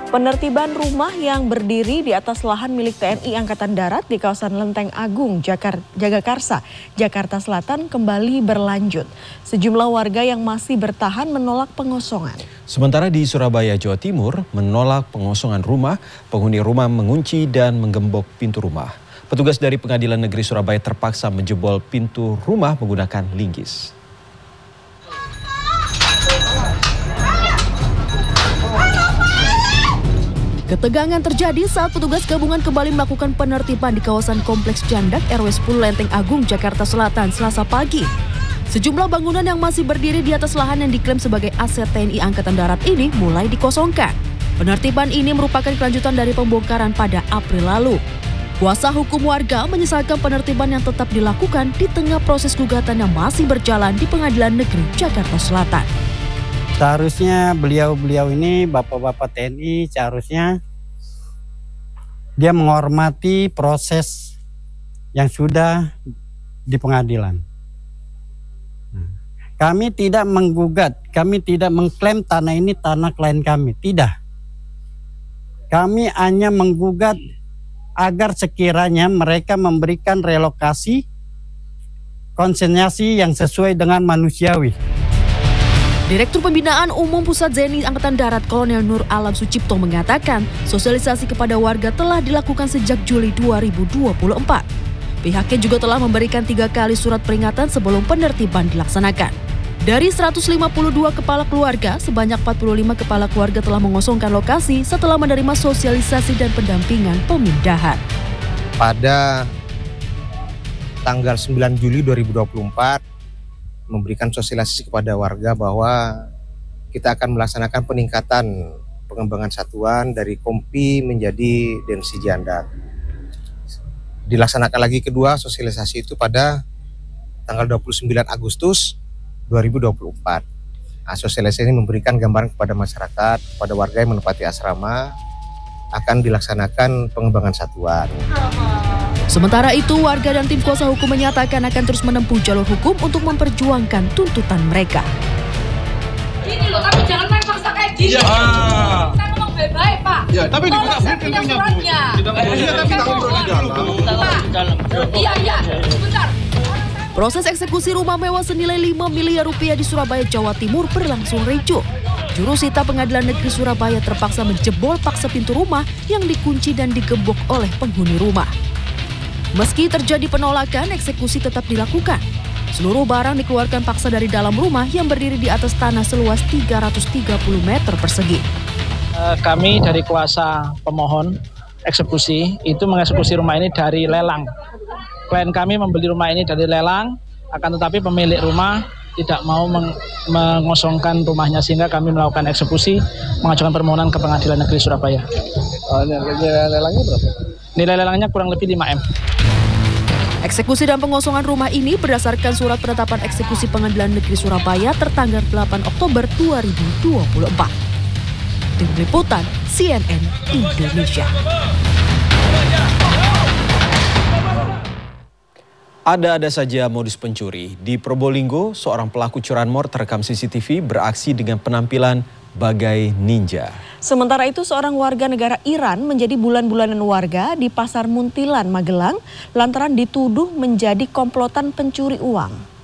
Penertiban rumah yang berdiri di atas lahan milik TNI Angkatan Darat di kawasan Lenteng Agung, Jagakarsa, Jakarta Selatan kembali berlanjut. Sejumlah warga yang masih bertahan menolak pengosongan. Sementara di Surabaya, Jawa Timur, menolak pengosongan rumah, penghuni rumah mengunci dan menggembok pintu rumah. Petugas dari Pengadilan Negeri Surabaya terpaksa menjebol pintu rumah menggunakan linggis. Ketegangan terjadi saat petugas gabungan kembali melakukan penertiban di kawasan Kompleks Jandak RW 10 Lenteng Agung, Jakarta Selatan, Selasa pagi. Sejumlah bangunan yang masih berdiri di atas lahan yang diklaim sebagai aset TNI Angkatan Darat ini mulai dikosongkan. Penertiban ini merupakan kelanjutan dari pembongkaran pada April lalu. Kuasa hukum warga menyesalkan penertiban yang tetap dilakukan di tengah proses gugatan yang masih berjalan di Pengadilan Negeri Jakarta Selatan. Seharusnya beliau-beliau ini, bapak-bapak TNI, seharusnya dia menghormati proses yang sudah di pengadilan. Kami tidak menggugat, kami tidak mengklaim tanah ini tanah klien kami, tidak. Kami hanya menggugat agar sekiranya mereka memberikan relokasi, konsentrasi yang sesuai dengan manusiawi. Direktur Pembinaan Umum Pusat ZENI Angkatan Darat Kolonel Nur Alam Sucipto mengatakan sosialisasi kepada warga telah dilakukan sejak Juli 2024. Pihaknya juga telah memberikan 3 kali surat peringatan sebelum penertiban dilaksanakan. Dari 152 kepala keluarga, sebanyak 45 kepala keluarga telah mengosongkan lokasi setelah menerima sosialisasi dan pendampingan pemindahan. Pada tanggal 9 Juli 2024, memberikan sosialisasi kepada warga bahwa kita akan melaksanakan peningkatan pengembangan satuan dari Kompi menjadi Densi Jandak. Dilaksanakan lagi kedua sosialisasi itu pada tanggal 29 Agustus 2024. Sosialisasi ini memberikan gambaran kepada masyarakat, kepada warga yang menempati asrama, akan dilaksanakan pengembangan satuan. Sementara itu, warga dan tim kuasa hukum menyatakan akan terus menempuh jalur hukum untuk memperjuangkan tuntutan mereka. Gini loh, tapi jangan main paksa kayak gini. Ya. Kita ngomong baik-baik, Pak. Ya, tapi tolong saya punya suratnya. Iya, tapi kita ngobrol di dalam. Iya, sebentar. Proses eksekusi rumah mewah senilai 5 miliar rupiah di Surabaya, Jawa Timur berlangsung ricuh. Jurusita Pengadilan Negeri Surabaya terpaksa menjebol paksa pintu rumah yang dikunci dan digembok oleh penghuni rumah. Meski terjadi penolakan, eksekusi tetap dilakukan. Seluruh barang dikeluarkan paksa dari dalam rumah yang berdiri di atas tanah seluas 330 meter persegi. Kami dari kuasa pemohon eksekusi itu mengeksekusi rumah ini dari lelang. Klien kami membeli rumah ini dari lelang, akan tetapi pemilik rumah tidak mau mengosongkan rumahnya sehingga kami melakukan eksekusi, mengajukan permohonan ke Pengadilan Negeri Surabaya. Nilai lelangnya berapa? Nilai lelangnya kurang lebih 5 M. Eksekusi dan pengosongan rumah ini berdasarkan surat penetapan eksekusi Pengadilan Negeri Surabaya tertanggal 8 Oktober 2024. Tim Liputan CNN Indonesia. Ada-ada saja modus pencuri. Di Probolinggo, seorang pelaku curanmor terekam CCTV beraksi dengan penampilan bagai ninja. Sementara itu, seorang warga negara Iran menjadi bulan-bulanan warga di Pasar Muntilan, Magelang, lantaran dituduh menjadi komplotan pencuri uang.